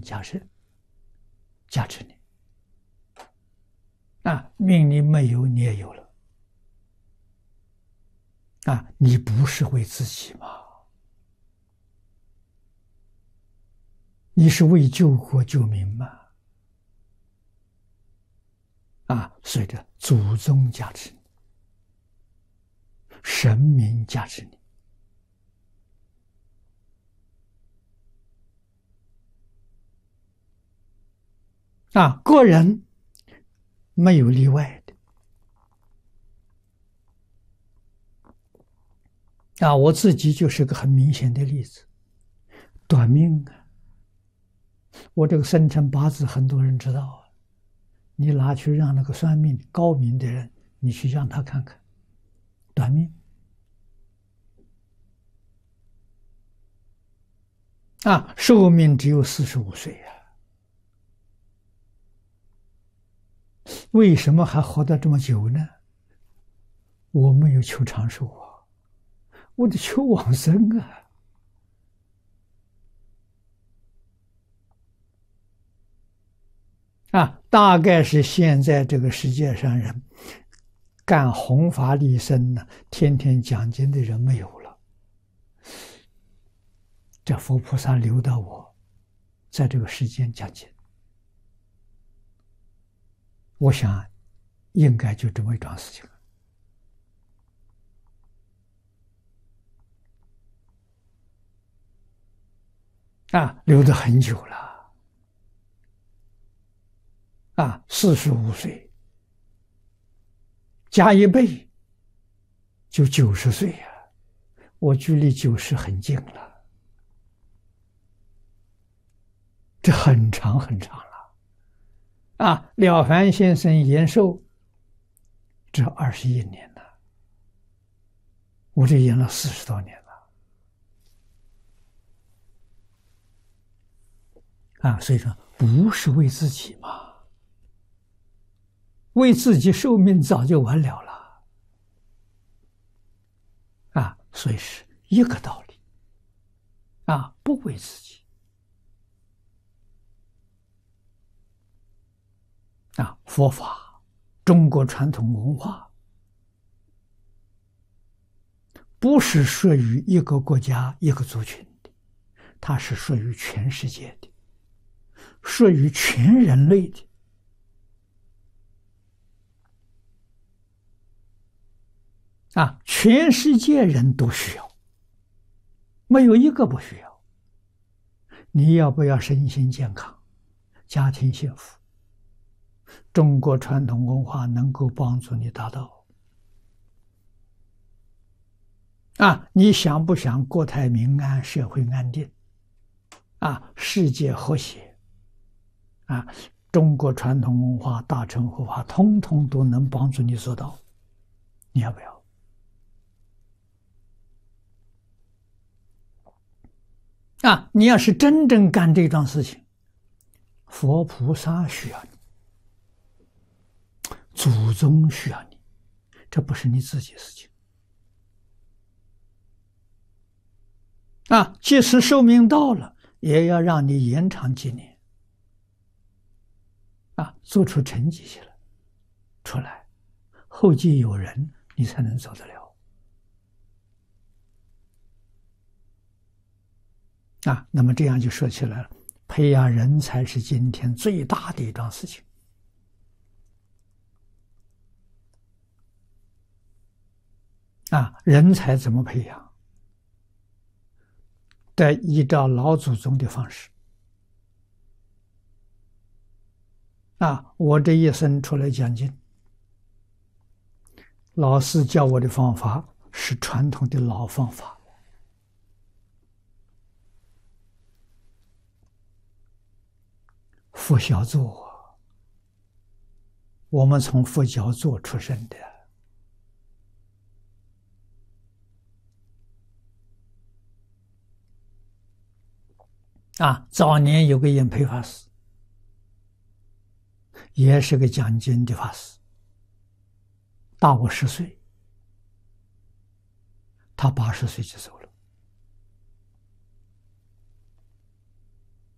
加持你。命里没有，你也有了。你不是为自己吗？你是为救国救民吗？所以这祖宗加持你，神明加持你。个人没有例外的。我自己就是个很明显的例子，短命啊！我这个生辰八字很多人知道你拿去让那个算命高明的人，你去让他看看，短命寿命只有45岁呀。为什么还活得这么久呢？我没有求长寿我得求往生大概是现在这个世界上人干弘法利生呢，天天讲经的人没有了。这佛菩萨留到我在这个世间讲经，我想应该就这么一桩事情留得很久了45岁，加一倍就90岁呀，我距离90很近了，这很长很长了了凡先生延寿这21年了，我这延了40多年了所以说不是为自己嘛，为自己寿命早就完了所以是一个道理不为自己佛法中国传统文化不是属于一个国家一个族群的，它是属于全世界的，属于全人类的全世界人都需要，没有一个不需要。你要不要身心健康，家庭幸福？中国传统文化能够帮助你达到你想不想国泰民安，社会安定世界和谐中国传统文化大乘佛法通通都能帮助你做到，你要不要你要是真正干这桩事情，佛菩萨需要你，祖宗需要你，这不是你自己的事情即使寿命到了，也要让你延长几年做出成绩出来，后继有人，你才能走得了那么这样就说起来了，培养人才是今天最大的一桩事情人才怎么培养？得依照老祖宗的方式我这一生出来讲经，老师教我的方法是传统的老方法佛小座，我们从佛教座出生的早年有个演培法师，也是个讲经的法师，大我10岁，他80岁就走了